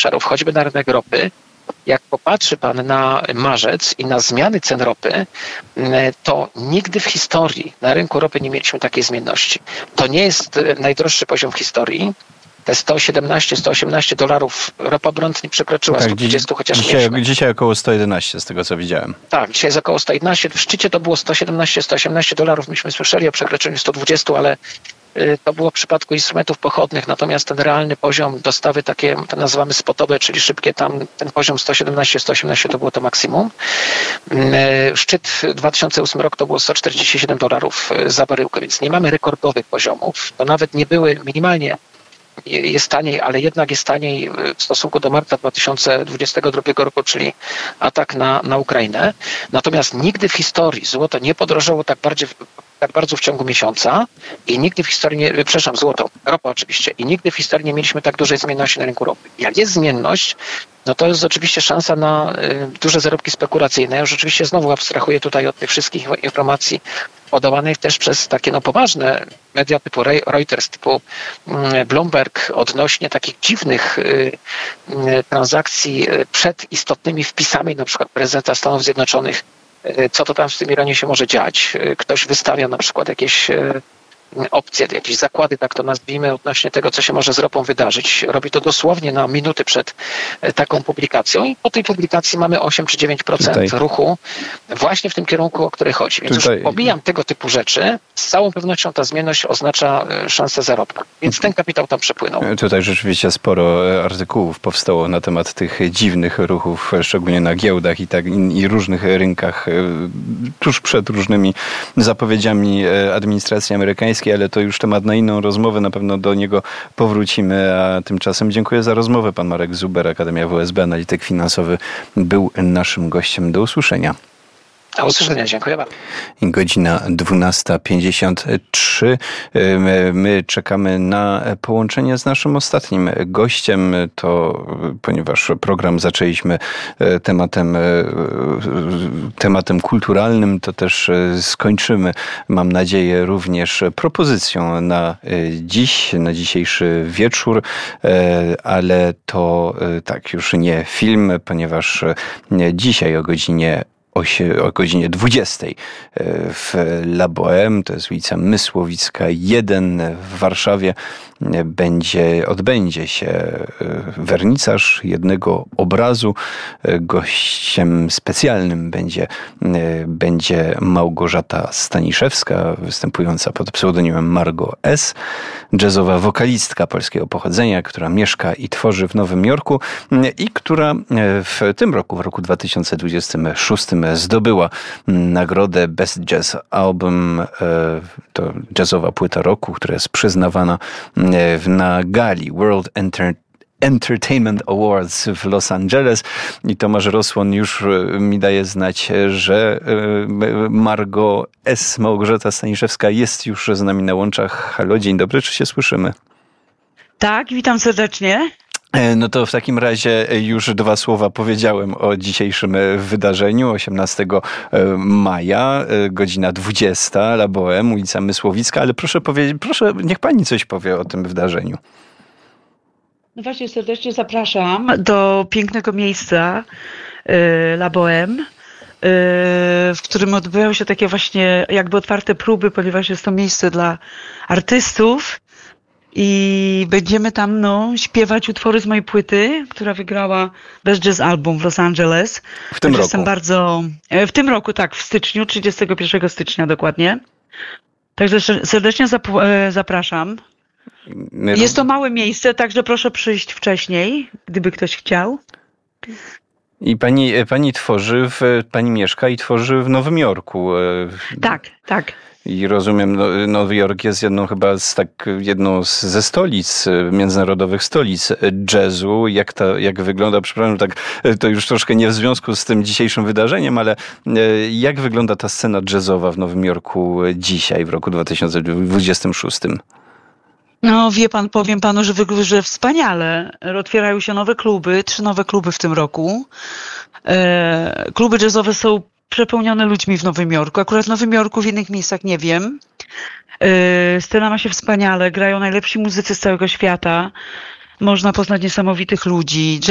obszarów, choćby na rynek ropy. Jak popatrzy pan na marzec i na zmiany cen ropy, to nigdy w historii na rynku ropy nie mieliśmy takiej zmienności. To nie jest najdroższy poziom w historii. Te $118 ropa Brent nie przekroczyła 120, chociaż dzisiaj około 111 z tego, co widziałem. Tak, dzisiaj jest około 111. W szczycie to było $118. Myśmy słyszeli o przekroczeniu 120, ale to było w przypadku instrumentów pochodnych, natomiast ten realny poziom dostawy, takie to nazywamy spotowe, czyli szybkie, tam ten poziom 117-118 to było to maksimum. Szczyt 2008 rok to było $147 za baryłkę, więc nie mamy rekordowych poziomów. To nawet nie były minimalnie. Jest taniej, ale jednak jest taniej w stosunku do marca 2022 roku, czyli atak na Ukrainę. Natomiast nigdy w historii złoto nie podrożało tak bardzo w ciągu miesiąca i nigdy w historii, ropa oczywiście, i nigdy w historii nie mieliśmy tak dużej zmienności na rynku ropy. Jak jest zmienność, no to jest oczywiście szansa na duże zarobki spekulacyjne. Ja już oczywiście znowu abstrahuję tutaj od tych wszystkich informacji podawanych też przez takie poważne media typu Reuters, typu Bloomberg odnośnie takich dziwnych transakcji przed istotnymi wpisami na przykład prezydenta Stanów Zjednoczonych. Co to tam w tym Iranie się może dziać? Ktoś wystawia na przykład jakieś opcje, jakieś zakłady, tak to nazwijmy, odnośnie tego, co się może z ropą wydarzyć. Robi to dosłownie na minuty przed taką publikacją i po tej publikacji mamy 8 czy 9% ruchu właśnie w tym kierunku, o który chodzi. Więc już pomijam tego typu rzeczy. Z całą pewnością ta zmienność oznacza szansę zarobku. Więc ten kapitał tam przepłynął. Tutaj rzeczywiście sporo artykułów powstało na temat tych dziwnych ruchów, szczególnie na giełdach i różnych rynkach, tuż przed różnymi zapowiedziami administracji amerykańskiej, ale to już temat na inną rozmowę, na pewno do niego powrócimy, a tymczasem dziękuję za rozmowę. Pan Marek Zuber, Akademia WSB, analityk finansowy, był naszym gościem. Do usłyszenia. Do usłyszenia, dziękuję bardzo. Godzina 12:53. My czekamy na połączenie z naszym ostatnim gościem. To, ponieważ program zaczęliśmy tematem kulturalnym, to też skończymy, mam nadzieję, również propozycją na dzisiejszy wieczór, ale to tak już nie film, ponieważ dzisiaj o godzinie 20 w La Bohème, to jest ulica Mysłowicka 1 w Warszawie, odbędzie się wernisaż jednego obrazu. Gościem specjalnym będzie Małgorzata Staniszewska, występująca pod pseudonimem Margo S., jazzowa wokalistka polskiego pochodzenia, która mieszka i tworzy w Nowym Jorku i która w tym roku, w roku 2026 zdobyła nagrodę Best Jazz Album. To jazzowa płyta roku, która jest przyznawana na gali World Entertainment Awards w Los Angeles i Tomasz Rosłon już mi daje znać, że Margo S., Małgorzata Staniszewska jest już z nami na łączach. Halo, dzień dobry, czy się słyszymy? Tak, witam serdecznie. No to w takim razie już 2 słowa powiedziałem o dzisiejszym wydarzeniu. 18 maja, godzina 20, La Bohème, ulica Mysłowicka, ale proszę niech pani coś powie o tym wydarzeniu. No właśnie, serdecznie zapraszam do pięknego miejsca La Bohème, w którym odbywają się takie właśnie jakby otwarte próby, ponieważ jest to miejsce dla artystów. I będziemy tam śpiewać utwory z mojej płyty, która wygrała Best Jazz Album w Los Angeles. W tym roku. W tym roku, tak, w styczniu, 31 stycznia dokładnie. Także serdecznie zapraszam. Jest to małe miejsce, także proszę przyjść wcześniej, gdyby ktoś chciał. I pani mieszka i tworzy w Nowym Jorku. Tak. I rozumiem, Nowy Jork jest jedną ze stolic, międzynarodowych stolic jazzu. Jak wygląda, przepraszam, to już troszkę nie w związku z tym dzisiejszym wydarzeniem, ale jak wygląda ta scena jazzowa w Nowym Jorku dzisiaj, w roku 2026? No wie pan, powiem panu, że wspaniale. Otwierają się nowe kluby, 3 nowe kluby w tym roku. Kluby jazzowe są przepełnione ludźmi w Nowym Jorku. Akurat w Nowym Jorku, w innych miejscach nie wiem. Scena ma się wspaniale, grają najlepsi muzycy z całego świata. Można poznać niesamowitych ludzi.